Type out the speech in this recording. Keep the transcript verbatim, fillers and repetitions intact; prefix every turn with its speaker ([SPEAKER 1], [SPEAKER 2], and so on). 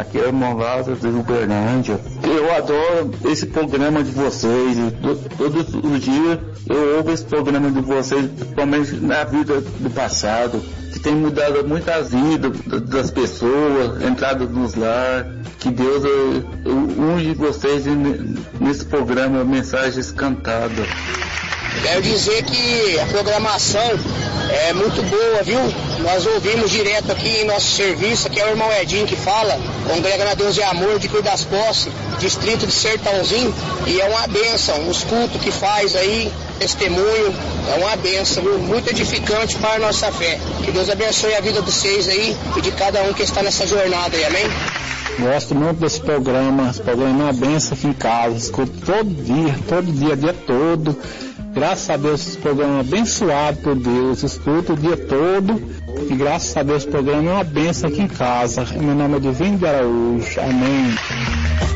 [SPEAKER 1] aqui é o irmão Lázaro de Uberlândia. Eu adoro esse programa de vocês. Todos os dias eu ouço esse programa de vocês, principalmente na vida do passado, que tem mudado muitas vidas das pessoas, entrada nos lares. Que Deus unge vocês nesse programa Mensagens Cantadas.
[SPEAKER 2] Quero dizer que a programação é muito boa, viu? Nós ouvimos direto aqui em nosso serviço, aqui é o irmão Edinho que fala, congrega na Deus e Amor de Cruz das Poças, distrito de Sertãozinho, e é uma bênção, os cultos que faz aí, testemunho, é uma bênção, viu? Muito edificante para a nossa fé. Que Deus abençoe a vida de vocês aí e de cada um que está nessa jornada aí, amém?
[SPEAKER 3] Gosto muito desse programa, esse programa é uma benção aqui em casa, escuto todo dia, todo dia, dia todo. Graças a Deus esse programa é abençoado por Deus, escuto o dia todo e graças a Deus esse programa é uma benção aqui em casa. Meu nome é Divino de Araújo, amém.